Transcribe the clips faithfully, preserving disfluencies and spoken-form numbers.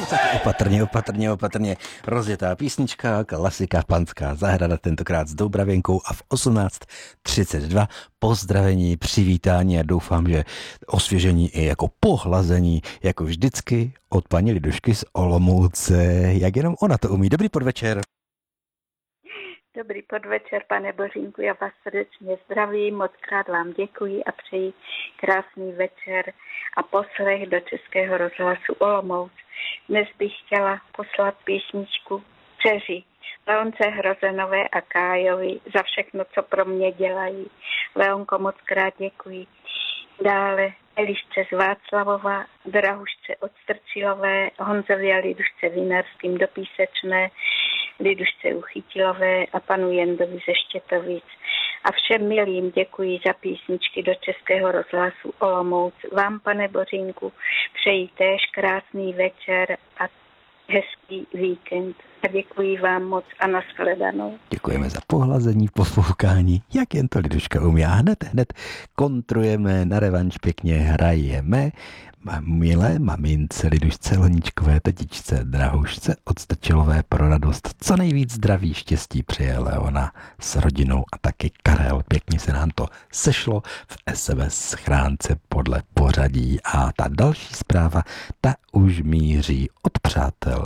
Tak opatrně, opatrně, opatrně. Rozjetá písnička, klasika, Panská zahrada, tentokrát s Doubravěnkou a v osmnáct třicet dva pozdravení, přivítání a doufám, že osvěžení i jako pohlazení, jako vždycky od paní Lidušky z Olomouce, jak jenom ona to umí. Dobrý podvečer. Dobrý podvečer, pane Bořínku, já vás srdečně zdravím, moc krát vám děkuji a přeji krásný večer a poslech do Českého rozhlasu Olomouc. Dnes bych chtěla poslat písničku Dceři Leonce Hrozenové a Kájovi za všechno, co pro mě dělají. Leonko, moc krát děkuji. Dále Elišce z Václavova, Drahušce od Strčilové, Honzovi a Lidušce Vinařským do Písečné, Lidušce Uchytilové a panu Jendovi ze Štětovic. A všem milým děkuji za písničky do Českého rozhlasu Olomouc. Vám, pane Bořínku, přeji též krásný večer a hezký víkend. A děkuji vám moc a nashledanou. Děkujeme za pohlazení, pofoukání, jak jen to Liduška umí. A hned, hned kontrujeme, na revanš pěkně hrajeme. Milé mamince Lidušce Loničkové, tetičce Drahušce od Strčilové pro radost. Co nejvíc zdraví, štěstí přeje Leona s rodinou a taky Karel. Pěkně se nám to sešlo v es em es schránce podle pořadí. A ta další zpráva, ta už míří od přátel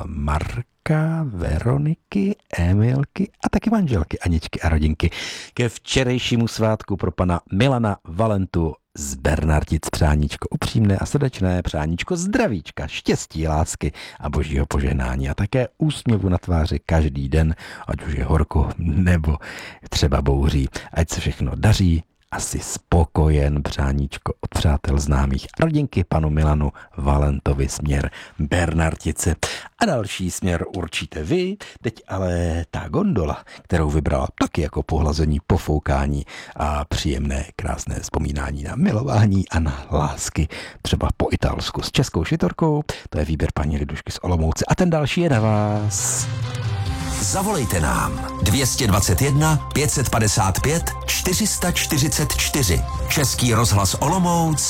Marka, Veroniky, Emilky a taky manželky Aničky a rodinky ke včerejšímu svátku pro pana Milana Valentu z Bernartic. Přáníčko upřímné a srdečné, přáníčko zdravíčka, štěstí, lásky a božího požehnání a také úsměvu na tváři každý den, ať už je horko nebo třeba bouří. Ať se všechno daří, asi spokojen, přáníčko od přátel známých a rodinky panu Milanu Valentovi směr Bernartice. A další směr určíte vy, teď ale ta gondola, kterou vybrala taky jako pohlazení, pofoukání a příjemné, krásné vzpomínání na milování a na lásky, třeba po italsku s českou šitorkou, to je výběr paní Lidušky z Olomouce a ten další je na vás. Zavolejte nám dvě stě dvacet jedna pět set padesát pět čtyři sta čtyřicet čtyři. Český rozhlas Olomouc